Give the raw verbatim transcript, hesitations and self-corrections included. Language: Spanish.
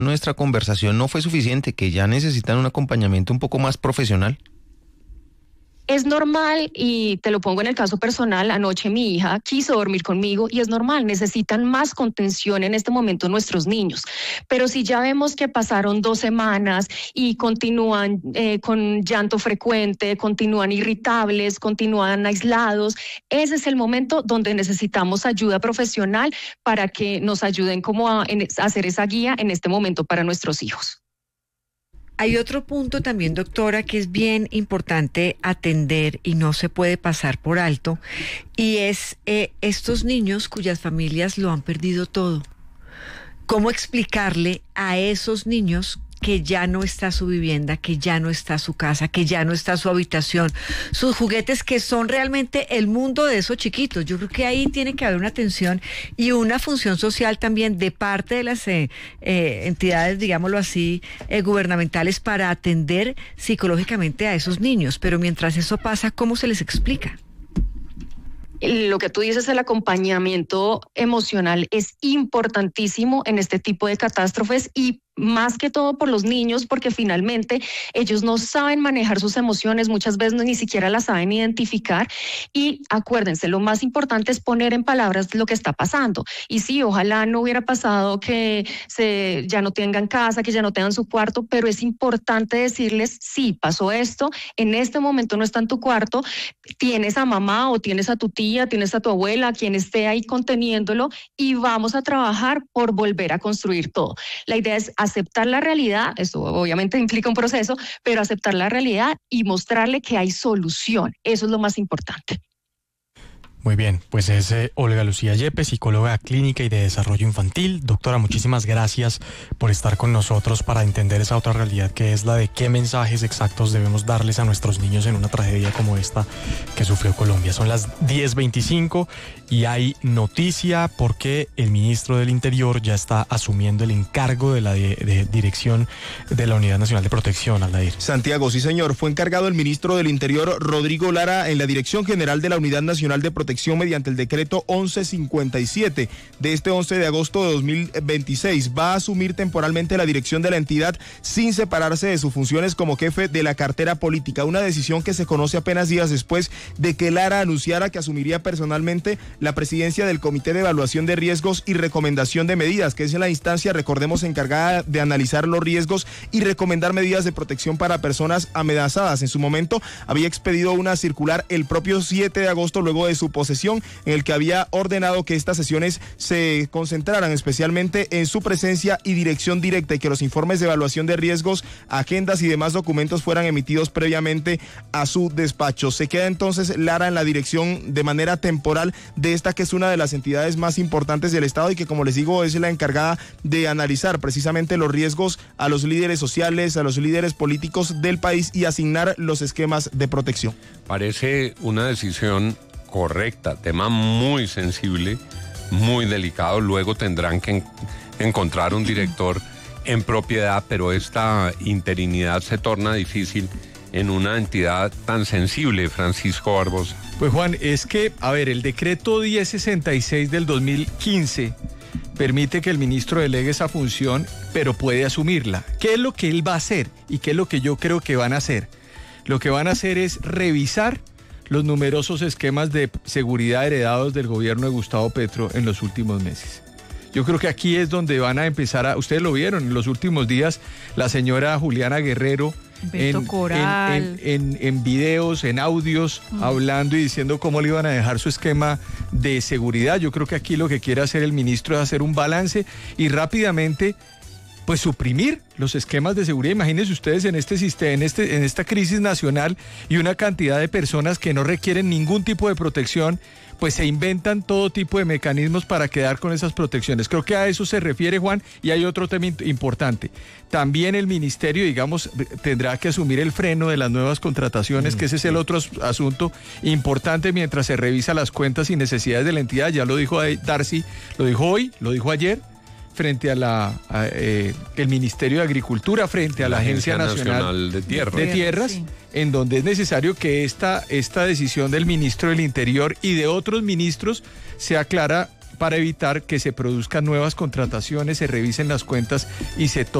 nuestra conversación no fue suficiente, que ya necesitan un acompañamiento un poco más profesional? Es normal, y te lo pongo en el caso personal, anoche mi hija quiso dormir conmigo y es normal, necesitan más contención en este momento nuestros niños. Pero si ya vemos que pasaron dos semanas y continúan eh, con llanto frecuente, continúan irritables, continúan aislados, ese es el momento donde necesitamos ayuda profesional para que nos ayuden como a, en, a hacer esa guía en este momento para nuestros hijos. Hay otro punto también, doctora, que es bien importante atender y no se puede pasar por alto, y es eh, estos niños cuyas familias lo han perdido todo. ¿Cómo explicarle a esos niños que ya no está su vivienda, que ya no está su casa, que ya no está su habitación, sus juguetes, que son realmente el mundo de esos chiquitos? Yo creo que ahí tiene que haber una atención y una función social también de parte de las eh, eh, entidades, digámoslo así, eh, gubernamentales, para atender psicológicamente a esos niños. Pero mientras eso pasa, ¿cómo se les explica? Lo que tú dices, el acompañamiento emocional es importantísimo en este tipo de catástrofes, y más que todo por los niños, porque finalmente ellos no saben manejar sus emociones, muchas veces ni siquiera las saben identificar. Y acuérdense, lo más importante es poner en palabras lo que está pasando. Y sí, ojalá no hubiera pasado que se, ya no tengan casa, que ya no tengan su cuarto, pero es importante decirles, sí, pasó esto, en este momento no está en tu cuarto, tienes a mamá o tienes a tu tía, tienes a tu abuela, quien esté ahí conteniéndolo, y vamos a trabajar por volver a construir todo. La idea es aceptar la realidad, eso obviamente implica un proceso, pero aceptar la realidad y mostrarle que hay solución, eso es lo más importante. Muy bien, pues es eh, Olga Lucía Yepes, psicóloga clínica y de desarrollo infantil. Doctora, muchísimas gracias por estar con nosotros para entender esa otra realidad, que es la de qué mensajes exactos debemos darles a nuestros niños en una tragedia como esta que sufrió Colombia. Son las diez veinticinco y hay noticia porque el ministro del Interior ya está asumiendo el encargo de la de, de dirección de la Unidad Nacional de Protección, Aldair. Santiago, sí señor, fue encargado el ministro del Interior, Rodrigo Lara, en la Dirección General de la Unidad Nacional de Protección mediante el decreto once cincuenta y siete de este once de agosto de dos mil veintiséis. Va a asumir temporalmente la dirección de la entidad sin separarse de sus funciones como jefe de la cartera política, una decisión que se conoce apenas días después de que Lara anunciara que asumiría personalmente la presidencia del Comité de Evaluación de Riesgos y Recomendación de Medidas, que es la instancia, recordemos, encargada de analizar los riesgos y recomendar medidas de protección para personas amenazadas. En su momento había expedido una circular el propio siete de agosto luego de su posesión, en el que había ordenado que estas sesiones se concentraran especialmente en su presencia y dirección directa, y que los informes de evaluación de riesgos, agendas y demás documentos fueran emitidos previamente a su despacho. Se queda entonces Lara en la dirección de manera temporal de esta, que es una de las entidades más importantes del Estado y que, como les digo, es la encargada de analizar precisamente los riesgos a los líderes sociales, a los líderes políticos del país y asignar los esquemas de protección. Parece una decisión correcta, tema muy sensible, muy delicado. Luego tendrán que en, encontrar un director en propiedad, pero esta interinidad se torna difícil en una entidad tan sensible, Francisco Barbosa. Pues Juan, es que, a ver, el decreto diez sesenta y seis del dos mil quince permite que el ministro delegue esa función, pero puede asumirla. ¿Qué es lo que él va a hacer? ¿Y qué es lo que yo creo que van a hacer? Lo que van a hacer es revisar los numerosos esquemas de seguridad heredados del gobierno de Gustavo Petro en los últimos meses. Yo creo que aquí es donde van a empezar a... Ustedes lo vieron en los últimos días, la señora Juliana Guerrero en, en, en, en videos, en audios, mm. hablando y diciendo cómo le iban a dejar su esquema de seguridad. Yo creo que aquí lo que quiere hacer el ministro es hacer un balance y rápidamente pues suprimir los esquemas de seguridad. Imagínense ustedes en este sistema, en este, en esta crisis nacional y una cantidad de personas que no requieren ningún tipo de protección, pues se inventan todo tipo de mecanismos para quedar con esas protecciones. Creo que a eso se refiere, Juan, y hay otro tema importante. También el ministerio, digamos, tendrá que asumir el freno de las nuevas contrataciones, mm, que ese es el otro asunto importante mientras se revisa las cuentas y necesidades de la entidad. Ya lo dijo Darcy, lo dijo hoy, lo dijo ayer, frente a la a, eh, el Ministerio de Agricultura, frente a la, la Agencia, Agencia Nacional, Nacional de Tierras, de Tierras sí. en donde es necesario que esta, esta decisión del ministro del Interior y de otros ministros sea clara para evitar que se produzcan nuevas contrataciones, se revisen las cuentas y se